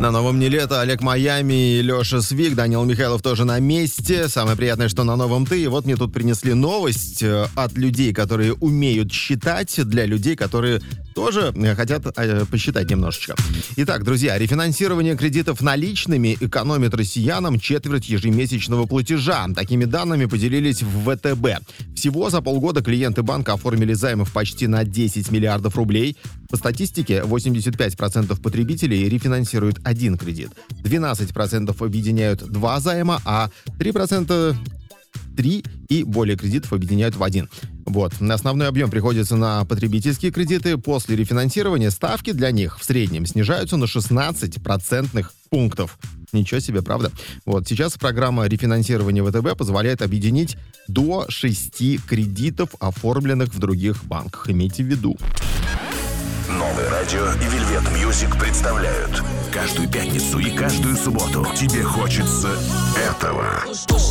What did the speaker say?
На новом не лето. Олег Майами, Леша Свик, Данил Михайлов тоже на месте. Самое приятное, что на новом ты. И вот мне тут принесли новость от людей, которые умеют считать, для людей, которые тоже хотят посчитать немножечко. Итак, друзья, рефинансирование кредитов наличными экономит россиянам четверть ежемесячного платежа. Такими данными поделились в ВТБ. Всего за полгода клиенты банка оформили займов почти на 10 миллиардов рублей. По статистике, 85% потребителей рефинансируют один кредит, 12% объединяют два займа, а 3% 3 и более кредитов объединяют в один. Вот. Основной объем приходится на потребительские кредиты. После рефинансирования ставки для них в среднем снижаются на 16 процентных пунктов. Ничего себе, правда? Вот. Сейчас программа рефинансирования ВТБ позволяет объединить до 6 кредитов, оформленных в других банках. Имейте в виду. Новое радио и Velvet Music представляют каждую пятницу и каждую субботу. Тебе хочется этого.